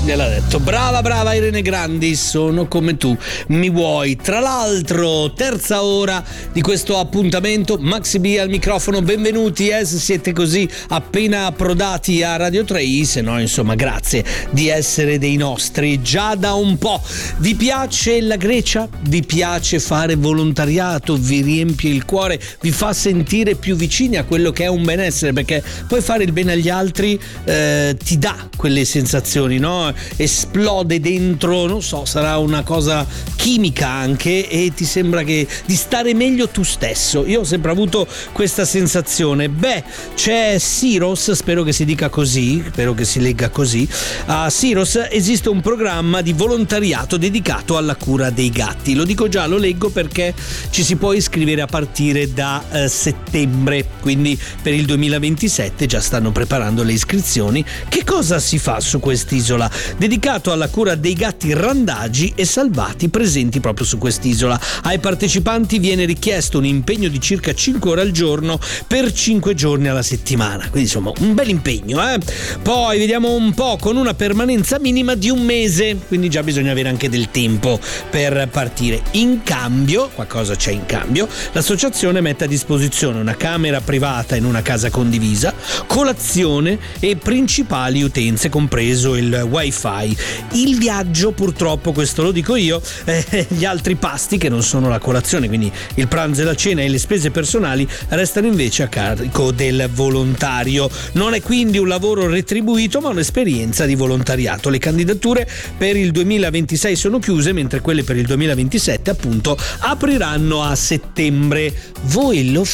gliel'ha detto. Brava Irene Grandi, sono come tu, mi vuoi. Tra l'altro, terza ora di questo appuntamento, Maxi B al microfono, benvenuti, se siete così appena approdati a Radio 3i, se no insomma grazie di essere dei nostri già da un po'. Vi piace la Grecia? Vi piace fare volontariato? Vi riempie il cuore? Vi fa sentire più vicini a quello che è un benessere? Perché poi fare il bene agli altri ti dà quelle sensazioni, no? Esplode dentro, non so, sarà una cosa chimica anche, e ti sembra di stare meglio tu stesso. Io ho sempre avuto questa sensazione. C'è Syros, spero che si dica così, spero che si legga così. A Syros esiste un programma di volontariato dedicato alla cura dei gatti. Lo dico già, lo leggo perché ci si può iscrivere a partire da settembre, quindi per il 2027 già stanno preparando le iscrizioni. Che cosa si fa su quest'isola? Dedicato alla cura dei gatti randagi e salvati presenti proprio su quest'isola. Ai partecipanti viene richiesto un impegno di circa 5 ore al giorno per 5 giorni alla settimana, quindi insomma un bel impegno, Poi vediamo un po', con una permanenza minima di un mese, quindi già bisogna avere anche del tempo per partire. In cambio, qualcosa c'è in cambio, l'associazione mette a disposizione una camera privata in una casa condivisa, colazione e principali utenze, compreso il wifi. Il viaggio, purtroppo, questo lo dico io, gli altri pasti che non sono la colazione, quindi il pranzo e la cena e le spese personali, restano invece a carico del volontario. Non è quindi un lavoro retribuito, ma un'esperienza di volontariato. Le candidature per il 2026 sono chiuse, mentre quelle per il 2027 appunto apriranno a settembre. Voi lo